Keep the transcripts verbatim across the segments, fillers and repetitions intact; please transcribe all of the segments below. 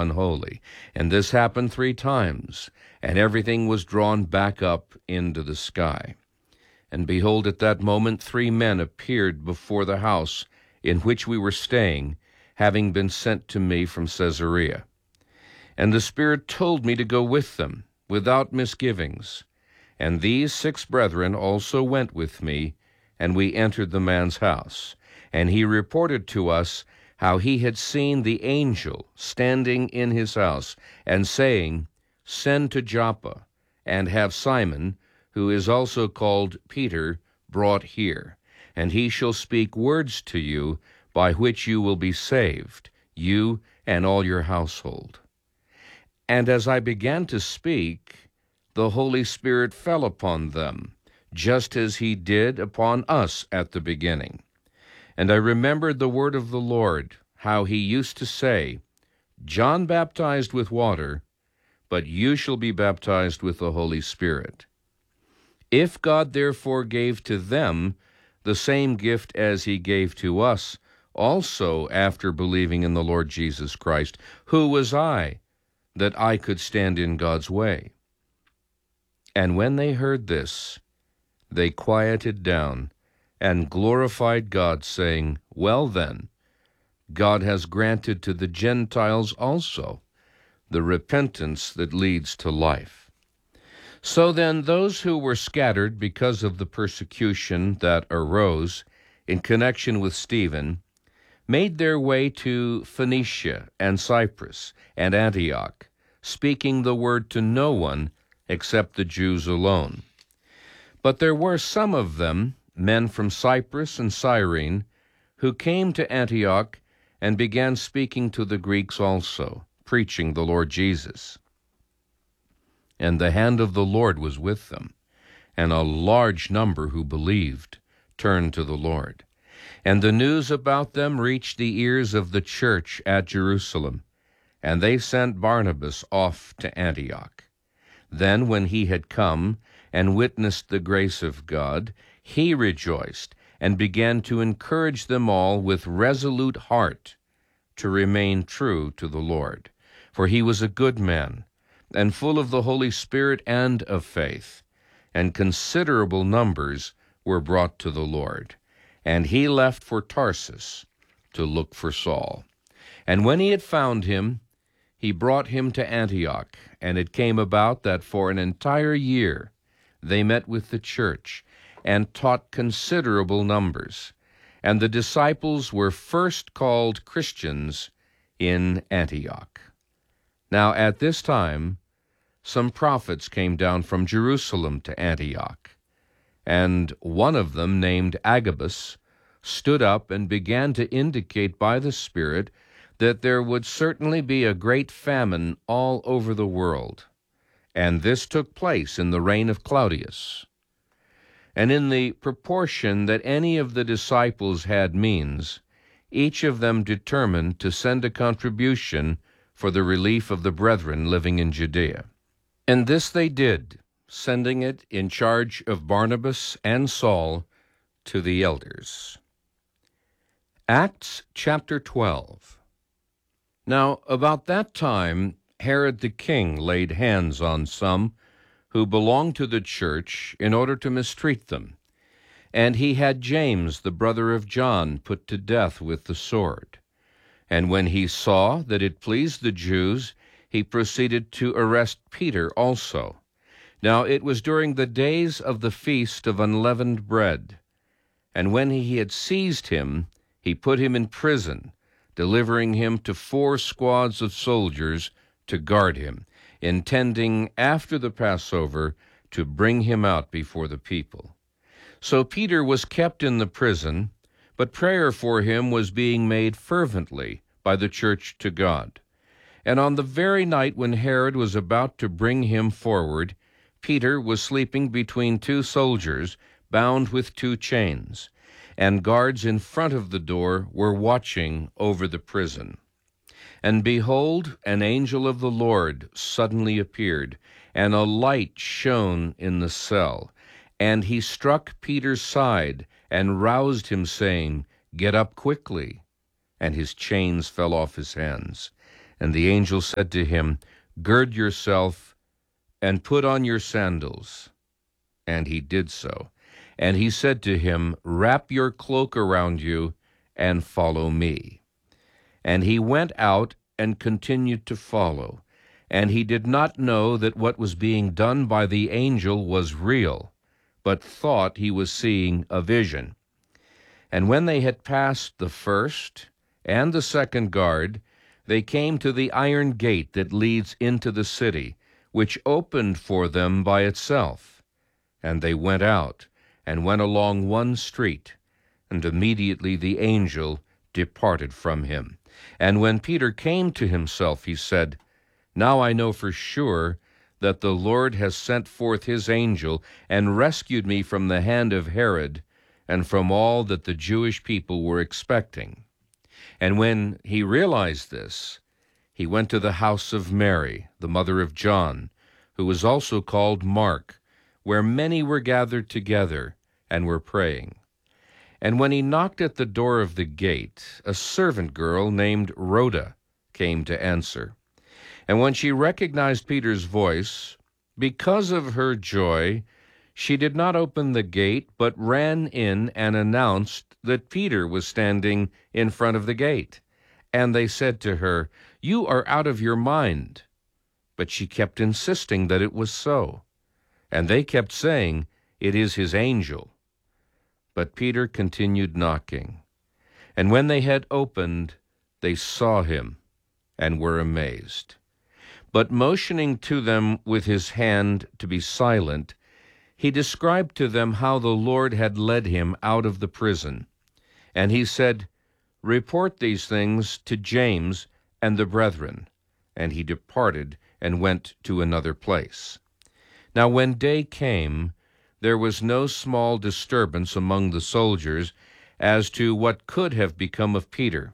unholy. And this happened three times, and everything was drawn back up into the sky. And behold, at that moment three men appeared before the house in which we were staying, having been sent to me from Caesarea. And the Spirit told me to go with them, without misgivings. And these six brethren also went with me, and we entered the man's house. And he reported to us how he had seen the angel standing in his house, and saying, Send to Joppa, and have Simon, who is also called Peter, brought here, and he shall speak words to you, by which you will be saved, you and all your household. And as I began to speak, the Holy Spirit fell upon them, just as he did upon us at the beginning. And I remembered the word of the Lord, how he used to say, John baptized with water, but you shall be baptized with the Holy Spirit. If God therefore gave to them the same gift as he gave to us, also after believing in the Lord Jesus Christ, who was I, that I could stand in God's way? And when they heard this, they quieted down and glorified God, saying, Well then, God has granted to the Gentiles also the repentance that leads to life. So then those who were scattered because of the persecution that arose in connection with Stephen made their way to Phoenicia and Cyprus and Antioch, speaking the word to no one except the Jews alone. But there were some of them, men from Cyprus and Cyrene, who came to Antioch and began speaking to the Greeks also, preaching the Lord Jesus. And the hand of the Lord was with them, and a large number who believed turned to the Lord. And the news about them reached the ears of the church at Jerusalem, and they sent Barnabas off to Antioch. Then when he had come and witnessed the grace of God, he rejoiced and began to encourage them all with resolute heart to remain true to the Lord. For he was a good man, and full of the Holy Spirit and of faith, and considerable numbers were brought to the Lord. And he left for Tarsus to look for Saul. And when he had found him, he brought him to Antioch. And it came about that for an entire year they met with the church, and taught considerable numbers. And the disciples were first called Christians in Antioch. Now at this time some prophets came down from Jerusalem to Antioch. And one of them, named Agabus, stood up and began to indicate by the Spirit that there would certainly be a great famine all over the world. And this took place in the reign of Claudius. And in the proportion that any of the disciples had means, each of them determined to send a contribution for the relief of the brethren living in Judea. And this they did, sending it in charge of Barnabas and Saul to the elders. Acts chapter twelve. Now about that time Herod the king laid hands on some who belonged to the church in order to mistreat them. And he had James, the brother of John, put to death with the sword. And when he saw that it pleased the Jews, he proceeded to arrest Peter also. Now it was during the days of the feast of unleavened bread. And when he had seized him, he put him in prison, delivering him to four squads of soldiers to guard him, intending after the Passover to bring him out before the people. So Peter was kept in the prison, but prayer for him was being made fervently by the church to God. And on the very night when Herod was about to bring him forward, Peter was sleeping between two soldiers, bound with two chains, and guards in front of the door were watching over the prison. And behold, an angel of the Lord suddenly appeared, and a light shone in the cell. And he struck Peter's side and roused him, saying, Get up quickly. And his chains fell off his hands. And the angel said to him, "Gird yourself and put on your sandals." And he did so. And he said to him, "Wrap your cloak around you and follow me." And he went out and continued to follow. And he did not know that what was being done by the angel was real, but thought he was seeing a vision. And when they had passed the first and the second guard, they came to the iron gate that leads into the city, which opened for them by itself. And they went out and went along one street, and immediately the angel departed from him. And when Peter came to himself, he said, "Now I know for sure that the Lord has sent forth his angel and rescued me from the hand of Herod and from all that the Jewish people were expecting." And when he realized this, he went to the house of Mary, the mother of John, who was also called Mark, where many were gathered together and were praying. And when he knocked at the door of the gate, a servant girl named Rhoda came to answer. And when she recognized Peter's voice, because of her joy, she did not open the gate, but ran in and announced that Peter was standing in front of the gate. And they said to her, "You are out of your mind." But she kept insisting that it was so. And they kept saying, "It is his angel." But Peter continued knocking. And when they had opened, they saw him and were amazed. But motioning to them with his hand to be silent, he described to them how the Lord had led him out of the prison. And he said, "Report these things to James and the brethren." And he departed and went to another place. Now when day came, there was no small disturbance among the soldiers as to what could have become of Peter.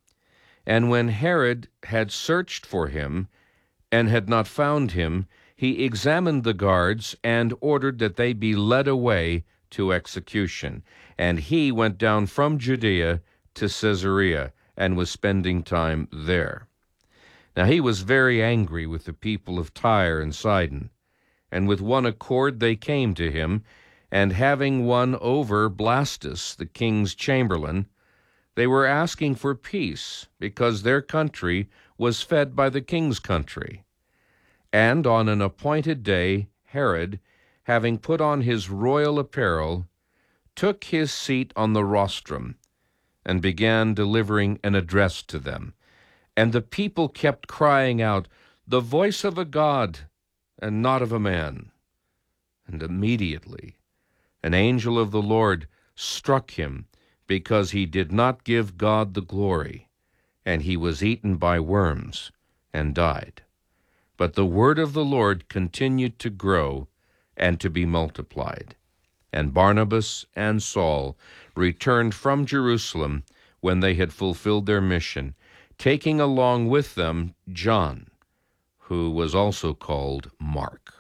And when Herod had searched for him and had not found him, he examined the guards and ordered that they be led away to execution. And he went down from Judea to Caesarea and was spending time there. Now he was very angry with the people of Tyre and Sidon, and with one accord they came to him, and having won over Blastus, the king's chamberlain, they were asking for peace, because their country was fed by the king's country. And on an appointed day, Herod, having put on his royal apparel, took his seat on the rostrum, and began delivering an address to them. And the people kept crying out, "The voice of a God, and not of a man." And immediately an angel of the Lord struck him, because he did not give God the glory, and he was eaten by worms and died. But the word of the Lord continued to grow and to be multiplied. And Barnabas and Saul returned from Jerusalem when they had fulfilled their mission, taking along with them John, who was also called Mark.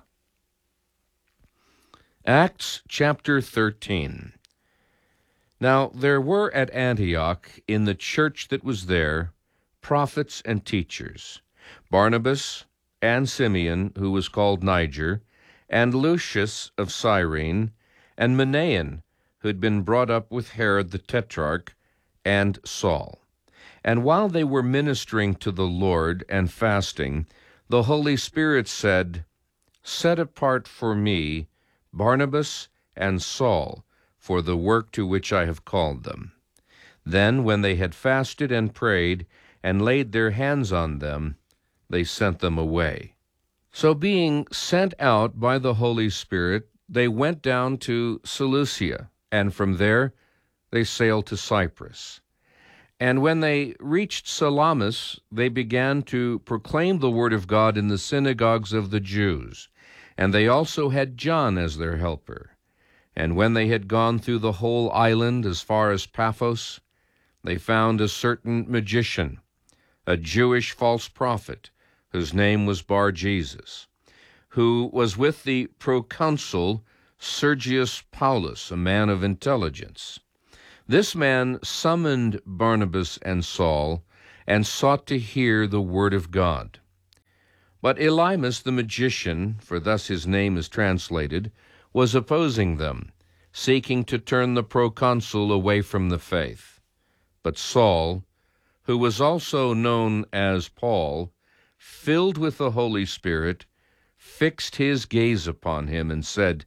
Acts chapter thirteen. Now there were at Antioch, in the church that was there, prophets and teachers, Barnabas and Simeon, who was called Niger, and Lucius of Cyrene, and Manaen, who had been brought up with Herod the Tetrarch, and Saul. And while they were ministering to the Lord and fasting, the Holy Spirit said, "Set apart for me Barnabas and Saul for the work to which I have called them." Then, when they had fasted and prayed and laid their hands on them, they sent them away. So being sent out by the Holy Spirit, they went down to Seleucia, and from there they sailed to Cyprus. And when they reached Salamis, they began to proclaim the word of God in the synagogues of the Jews. And they also had John as their helper. And when they had gone through the whole island as far as Paphos, they found a certain magician, a Jewish false prophet, whose name was Bar-Jesus, who was with the proconsul Sergius Paulus, a man of intelligence. This man summoned Barnabas and Saul, and sought to hear the word of God. But Elymas the magician, for thus his name is translated, was opposing them, seeking to turn the proconsul away from the faith. But Saul, who was also known as Paul, filled with the Holy Spirit, fixed his gaze upon him and said,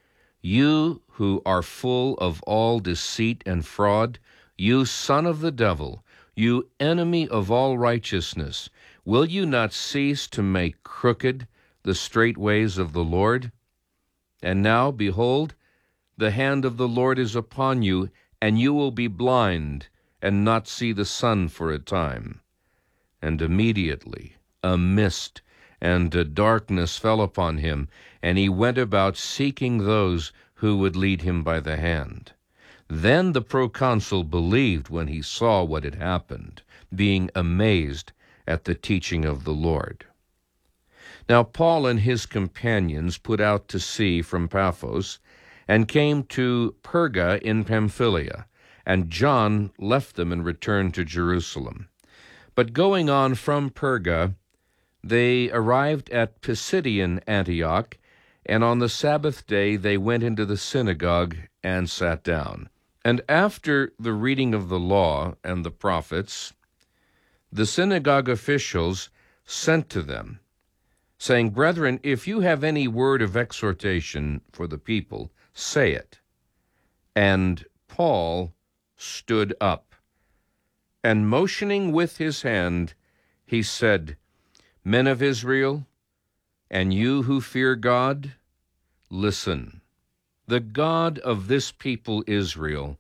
"You who are full of all deceit and fraud, you son of the devil, you enemy of all righteousness, will you not cease to make crooked the straight ways of the Lord? And now, behold, the hand of the Lord is upon you, and you will be blind and not see the sun for a time." And immediately a mist and a darkness fell upon him, and he went about seeking those who would lead him by the hand. Then the proconsul believed when he saw what had happened, being amazed at the teaching of the Lord. Now Paul and his companions put out to sea from Paphos, and came to Perga in Pamphylia, and John left them and returned to Jerusalem. But going on from Perga, they arrived at Pisidian Antioch, and on the Sabbath day they went into the synagogue and sat down. And after the reading of the law and the prophets, the synagogue officials sent to them, saying, "Brethren, if you have any word of exhortation for the people, say it." And Paul stood up, and motioning with his hand, he said, "Men of Israel, and you who fear God, listen. The God of this people Israel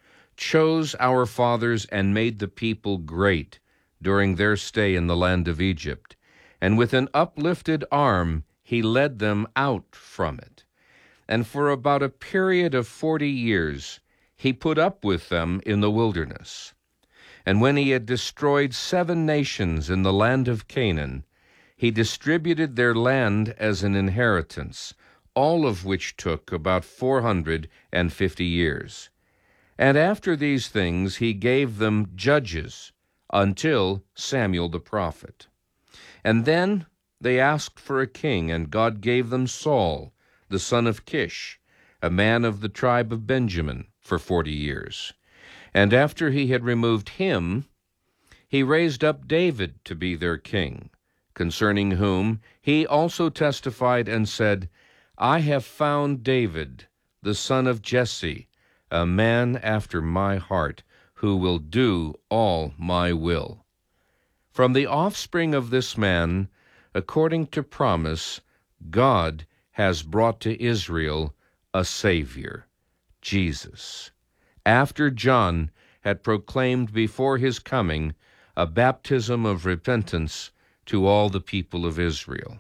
chose our fathers and made the people great during their stay in the land of Egypt, and with an uplifted arm he led them out from it. And for about a period of forty years he put up with them in the wilderness. And when he had destroyed seven nations in the land of Canaan, he distributed their land as an inheritance, all of which took about four hundred and fifty years. And after these things he gave them judges until Samuel the prophet. And then they asked for a king, and God gave them Saul, the son of Kish, a man of the tribe of Benjamin, for forty years. And after he had removed him, he raised up David to be their king, concerning whom he also testified and said, "I have found David, the son of Jesse, a man after my heart, who will do all my will." From the offspring of this man, according to promise, God has brought to Israel a Savior, Jesus, after John had proclaimed before his coming a baptism of repentance to all the people of Israel.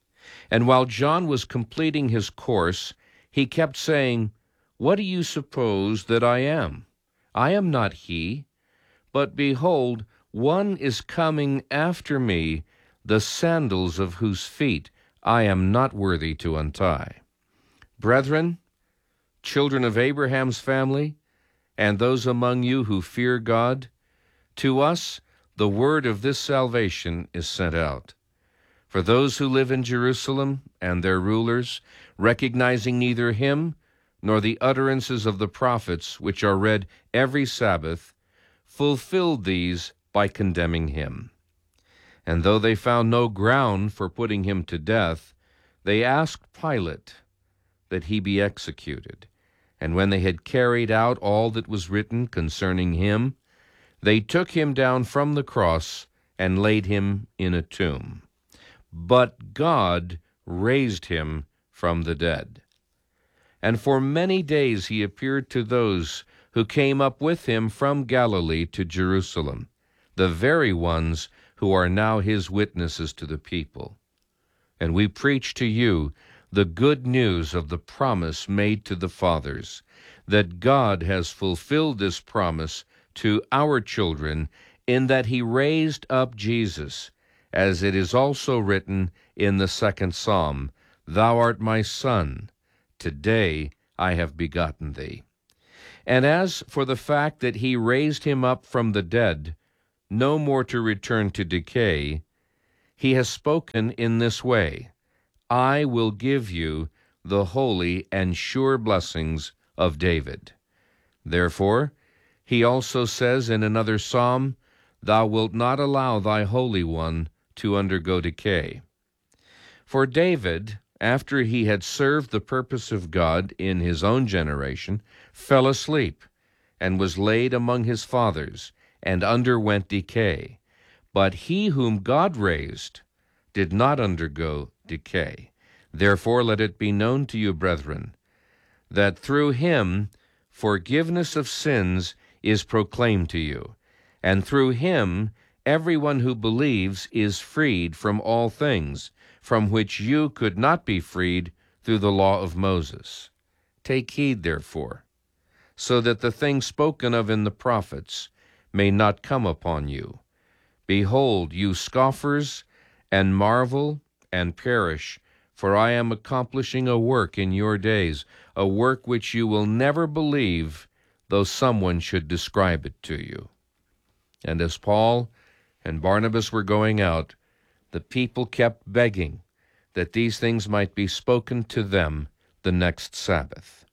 And while John was completing his course, he kept saying, "What do you suppose that I am? I am not he. But behold, one is coming after me, the sandals of whose feet I am not worthy to untie." Brethren, children of Abraham's family, and those among you who fear God, to us the word of this salvation is sent out. For those who live in Jerusalem and their rulers, recognizing neither him nor the utterances of the prophets, which are read every Sabbath, fulfilled these by condemning him. And though they found no ground for putting him to death, they asked Pilate that he be executed. And when they had carried out all that was written concerning him, they took him down from the cross and laid him in a tomb. But God raised him from the dead. And for many days he appeared to those who came up with him from Galilee to Jerusalem, the very ones who are now his witnesses to the people. And we preach to you the good news of the promise made to the fathers, that God has fulfilled this promise to our children, in that he raised up Jesus, as it is also written in the second psalm, "Thou art my son, today I have begotten thee." And as for the fact that he raised him up from the dead, no more to return to decay, he has spoken in this way, I will give you the holy and sure blessings of David. Therefore, he also says in another psalm, Thou wilt not allow thy Holy One to undergo decay. For David, after he had served the purpose of God in his own generation, fell asleep, and was laid among his fathers, and underwent decay. But he whom God raised did not undergo decay. Therefore let it be known to you, brethren, that through him forgiveness of sins is proclaimed to you, and through him everyone who believes is freed from all things, from which you could not be freed through the law of Moses. Take heed, therefore, so that the things spoken of in the prophets may not come upon you. Behold, you scoffers, and marvel and perish, for I am accomplishing a work in your days, a work which you will never believe, though someone should describe it to you. And as Paul and Barnabas were going out, the people kept begging that these things might be spoken to them the next Sabbath.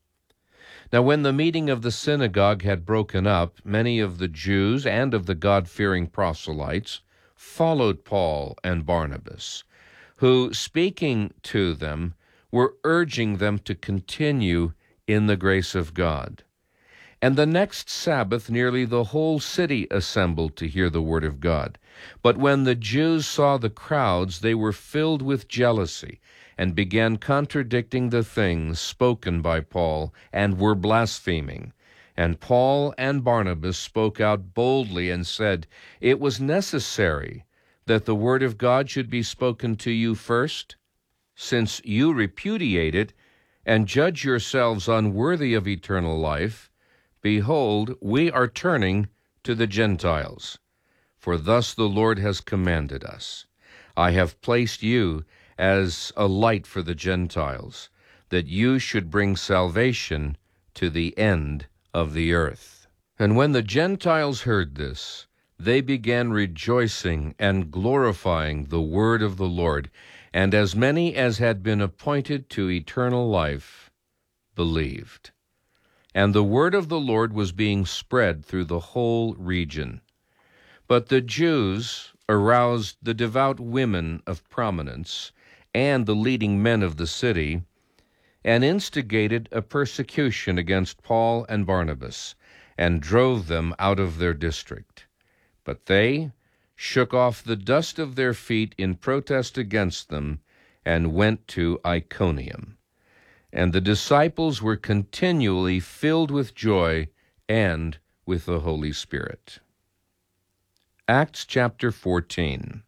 Now when the meeting of the synagogue had broken up, many of the Jews and of the God-fearing proselytes followed Paul and Barnabas, who, speaking to them, were urging them to continue in the grace of God. And the next Sabbath nearly the whole city assembled to hear the word of God. But when the Jews saw the crowds, they were filled with jealousy, and began contradicting the things spoken by Paul, and were blaspheming. And Paul and Barnabas spoke out boldly and said, It was necessary that the word of God should be spoken to you first, since you repudiate it, and judge yourselves unworthy of eternal life. Behold, we are turning to the Gentiles, for thus the Lord has commanded us. I have placed you as a light for the Gentiles, that you should bring salvation to the end of the earth. And when the Gentiles heard this, they began rejoicing and glorifying the word of the Lord, and as many as had been appointed to eternal life believed. And the word of the Lord was being spread through the whole region. But the Jews aroused the devout women of prominence and the leading men of the city, and instigated a persecution against Paul and Barnabas, and drove them out of their district. But they shook off the dust of their feet in protest against them, and went to Iconium. And the disciples were continually filled with joy and with the Holy Spirit. Acts chapter fourteen.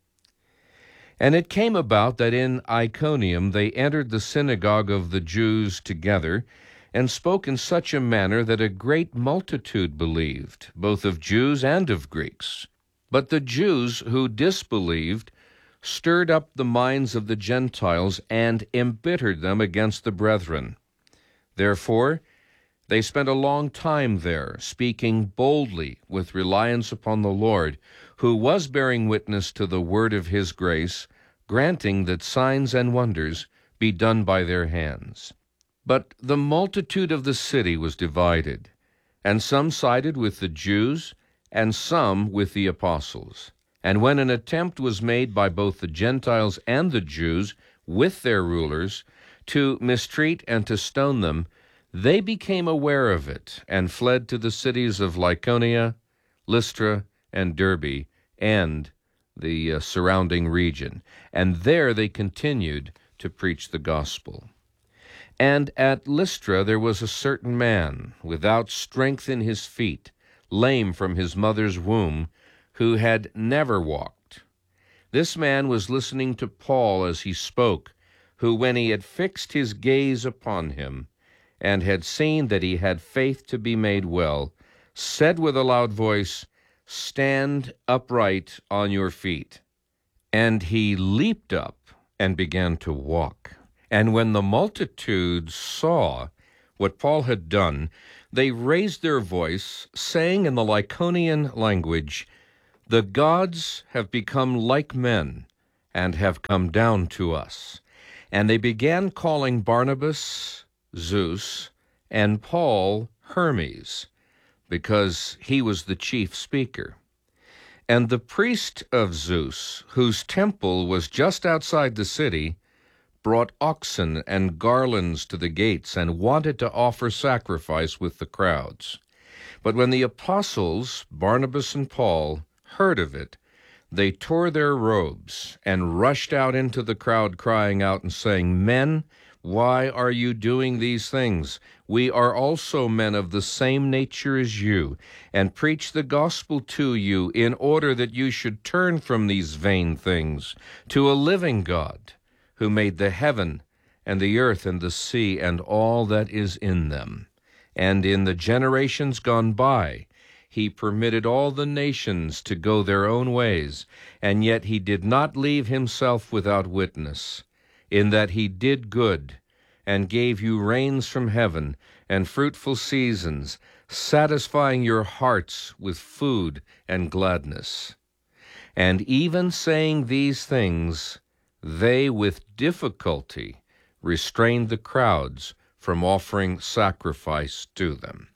And it came about that in Iconium they entered the synagogue of the Jews together, and spoke in such a manner that a great multitude believed, both of Jews and of Greeks. But the Jews who disbelieved stirred up the minds of the Gentiles, and embittered them against the brethren. Therefore they spent a long time there, speaking boldly with reliance upon the Lord, who was bearing witness to the word of his grace, granting that signs and wonders be done by their hands. But the multitude of the city was divided, and some sided with the Jews, and some with the apostles. And when an attempt was made by both the Gentiles and the Jews, with their rulers, to mistreat and to stone them, they became aware of it, and fled to the cities of Lycaonia, Lystra, and Derbe, and the uh, surrounding region. And there they continued to preach the gospel. And at Lystra there was a certain man, without strength in his feet, lame from his mother's womb, who had never walked. This man was listening to Paul as he spoke, who, when he had fixed his gaze upon him, and had seen that he had faith to be made well, said with a loud voice, Stand upright on your feet. And he leaped up and began to walk. And when the multitude saw what Paul had done, they raised their voice, saying in the Lycaonian language, The gods have become like men and have come down to us. And they began calling Barnabas Zeus and Paul Hermes, because he was the chief speaker. And the priest of Zeus, whose temple was just outside the city, brought oxen and garlands to the gates and wanted to offer sacrifice with the crowds. But when the apostles, Barnabas and Paul, heard of it, they tore their robes and rushed out into the crowd, crying out and saying, "Men, why are you doing these things? We are also men of the same nature as you, and preach the gospel to you in order that you should turn from these vain things to a living God, who made the heaven and the earth and the sea and all that is in them. And in the generations gone by, he permitted all the nations to go their own ways, and yet he did not leave himself without witness, in that he did good, and gave you rains from heaven, and fruitful seasons, satisfying your hearts with food and gladness. And even saying these things, they with difficulty restrained the crowds from offering sacrifice to them.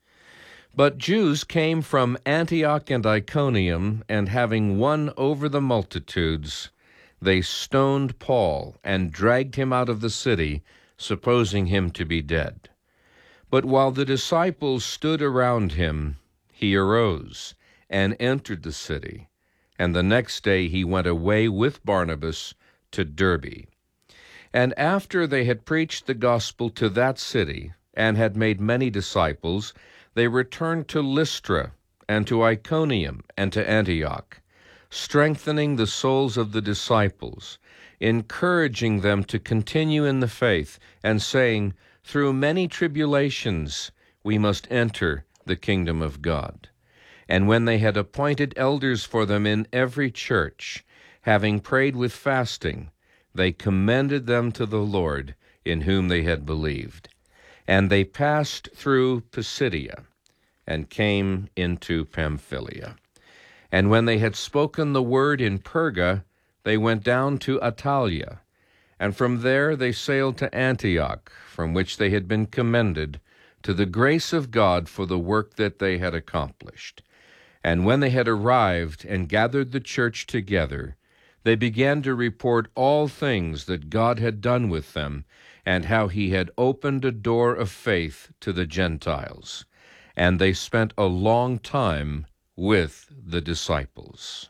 But Jews came from Antioch and Iconium, and having won over the multitudes, they stoned Paul and dragged him out of the city, supposing him to be dead. But while the disciples stood around him, he arose and entered the city, and the next day he went away with Barnabas to Derbe. And after they had preached the gospel to that city, and had made many disciples, they returned to Lystra, and to Iconium, and to Antioch, strengthening the souls of the disciples, encouraging them to continue in the faith, and saying, "Through many tribulations we must enter the kingdom of God." And when they had appointed elders for them in every church, having prayed with fasting, they commended them to the Lord, in whom they had believed. And they passed through Pisidia, and came into Pamphylia. And when they had spoken the word in Perga, they went down to Attalia, and from there they sailed to Antioch, from which they had been commended to the grace of God for the work that they had accomplished. And when they had arrived and gathered the church together, they began to report all things that God had done with them, and how he had opened a door of faith to the Gentiles. And they spent a long time with the disciples.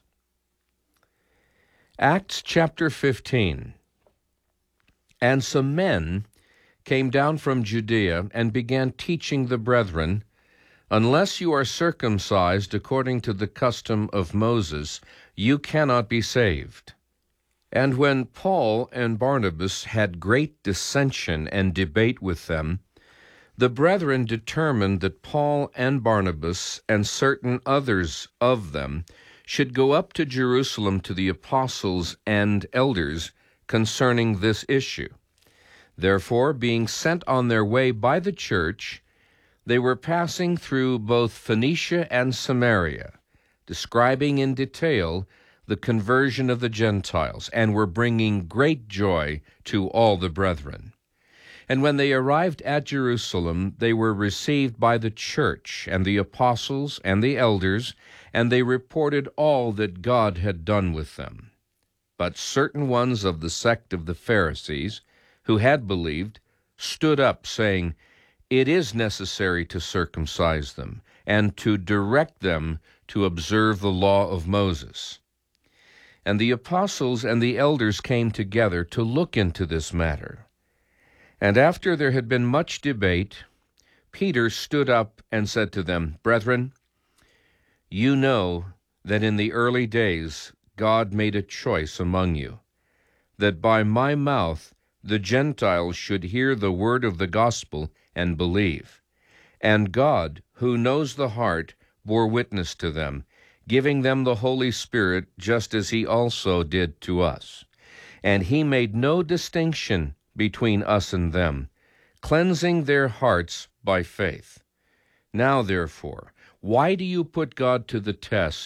Acts chapter fifteen. And some men came down from Judea and began teaching the brethren, "Unless you are circumcised according to the custom of Moses, you cannot be saved." And when Paul and Barnabas had great dissension and debate with them, the brethren determined that Paul and Barnabas and certain others of them should go up to Jerusalem to the apostles and elders concerning this issue. Therefore, being sent on their way by the church, they were passing through both Phoenicia and Samaria, describing in detail the conversion of the Gentiles, and were bringing great joy to all the brethren. And when they arrived at Jerusalem, they were received by the church and the apostles and the elders, and they reported all that God had done with them. But certain ones of the sect of the Pharisees, who had believed, stood up, saying, "It is necessary to circumcise them, and to direct them to observe the law of Moses." And the apostles and the elders came together to look into this matter. And after there had been much debate, Peter stood up and said to them, "Brethren, you know that in the early days God made a choice among you, that by my mouth the Gentiles should hear the word of the gospel and believe. And God, who knows the heart, bore witness to them, giving them the Holy Spirit, just as he also did to us. And he made no distinction between us and them, cleansing their hearts by faith. Now, therefore, why do you put God to the test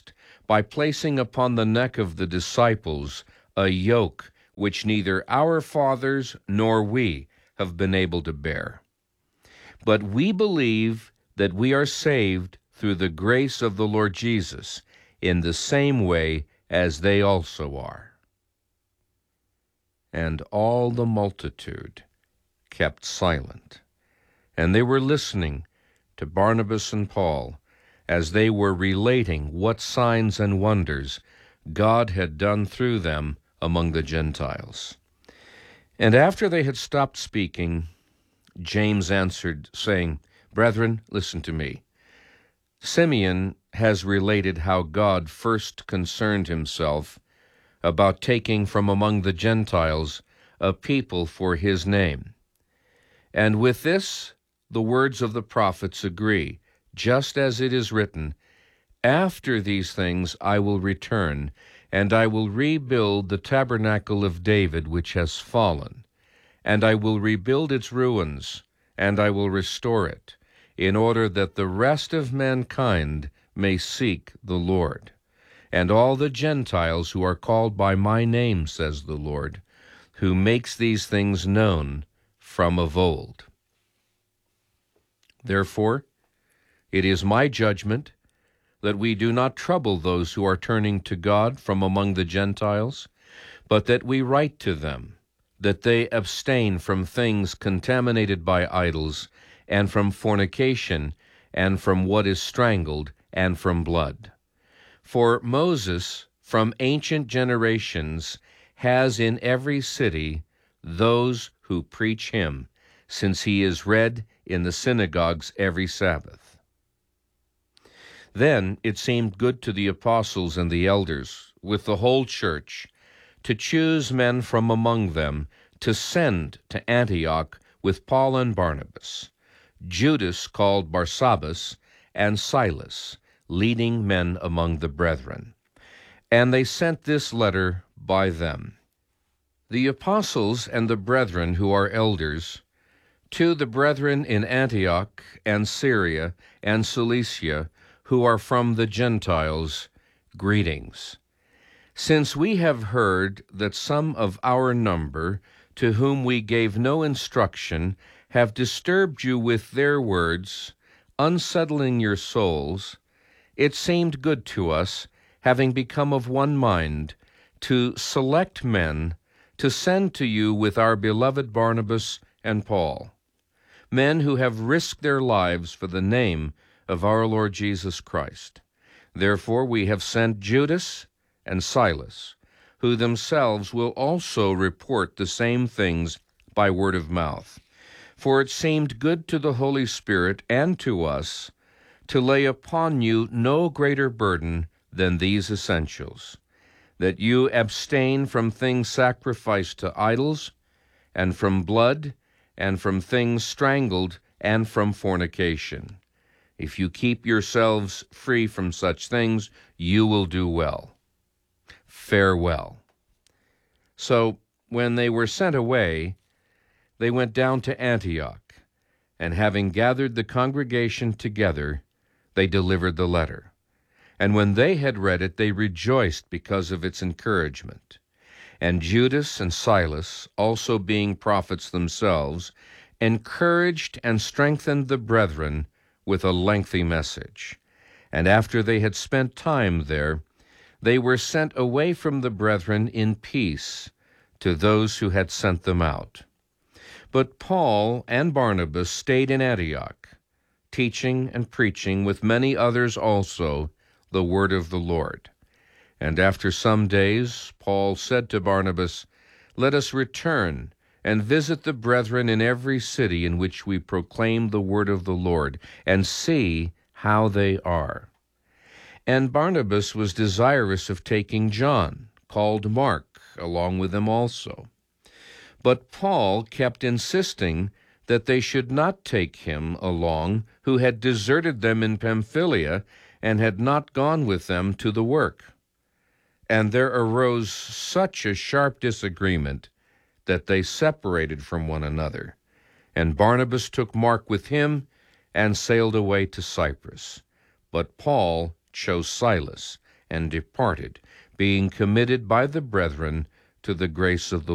by placing upon the neck of the disciples a yoke which neither our fathers nor we have been able to bear. But we believe that we are saved through the grace of the Lord Jesus in the same way as they also are. And all the multitude kept silent, and they were listening to Barnabas and Paul as they were relating what signs and wonders God had done through them among the Gentiles. And after they had stopped speaking, James answered, saying, Brethren, listen to me. Simeon has related how God first concerned himself about taking from among the Gentiles a people for his name. And with this, the words of the prophets agree, just as it is written, After these things I will return, and I will rebuild the tabernacle of David which has fallen, and I will rebuild its ruins, and I will restore it, in order that the rest of mankind may seek the Lord, and all the Gentiles who are called by my name, says the Lord, who makes these things known from of old. Therefore, it is my judgment that we do not trouble those who are turning to God from among the Gentiles, but that we write to them, that they abstain from things contaminated by idols, and from fornication, and from what is strangled, and from blood. For Moses, from ancient generations, has in every city those who preach him, since he is read in the synagogues every Sabbath. Then it seemed good to the apostles and the elders, with the whole church, to choose men from among them to send to Antioch with Paul and Barnabas, Judas called Barsabbas, and Silas, leading men among the brethren. And they sent this letter by them. The apostles and the brethren who are elders, to the brethren in Antioch and Syria and Cilicia, who are from the Gentiles, greetings. Since we have heard that some of our number, to whom we gave no instruction, have disturbed you with their words, unsettling your souls, it seemed good to us, having become of one mind, to select men to send to you with our beloved Barnabas and Paul, men who have risked their lives for the name of our Lord Jesus Christ. Therefore we have sent Judas and Silas, who themselves will also report the same things by word of mouth. For it seemed good to the Holy Spirit and to us to lay upon you no greater burden than these essentials, that you abstain from things sacrificed to idols, and from blood, and from things strangled, and from fornication. If you keep yourselves free from such things, you will do well. Farewell. So, when they were sent away, they went down to Antioch, and having gathered the congregation together, they delivered the letter. And when they had read it, they rejoiced because of its encouragement. And Judas and Silas, also being prophets themselves, encouraged and strengthened the brethren with a lengthy message. And after they had spent time there, they were sent away from the brethren in peace to those who had sent them out. But Paul and Barnabas stayed in Antioch, teaching and preaching with many others also the word of the Lord. And after some days, Paul said to Barnabas, Let us return and visit the brethren in every city in which we proclaim the word of the Lord, and see how they are. And Barnabas was desirous of taking John, called Mark, along with them also. But Paul kept insisting that they should not take him along, who had deserted them in Pamphylia and had not gone with them to the work. And there arose such a sharp disagreement that they separated from one another. And Barnabas took Mark with him and sailed away to Cyprus. But Paul chose Silas and departed, being committed by the brethren to the grace of the